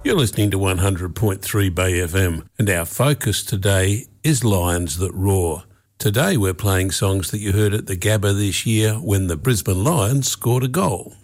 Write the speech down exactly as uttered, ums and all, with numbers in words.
You're listening to one hundred point three Bay F M, and our focus today is Lions That Roar. Today we're playing songs that you heard at the Gabba this year when the Brisbane Lions scored a goal.